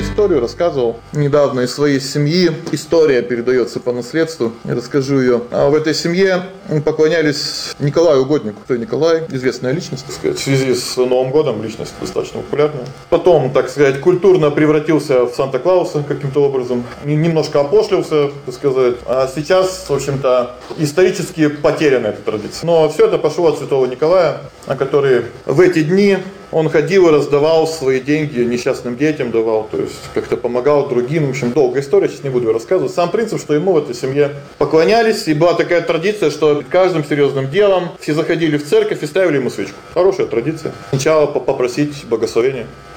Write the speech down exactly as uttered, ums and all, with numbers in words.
историю рассказывал недавно из своей семьи. История передается по наследству. Я расскажу ее. А в этой семье поклонялись Николаю Угоднику. Кто Николай? Известная личность, так сказать. В связи с Новым годом личность достаточно популярная. Потом, так сказать, культурно превратился в Санта-Клауса каким-то образом. Немножко опошлился, так сказать. А сейчас, в общем-то, исторически потеряна эта традиция. Но все это пошло от святого Николая, который в эти дни он ходил и раздавал свои деньги несчастным детям, давал, то есть как-то помогал другим. В общем, долгая история, сейчас не буду рассказывать. Сам принцип, что ему в этой семье поклонялись, и была такая традиция, что перед каждым серьезным делом все заходили в церковь и ставили ему свечку. Хорошая традиция. Сначала попросить благословения.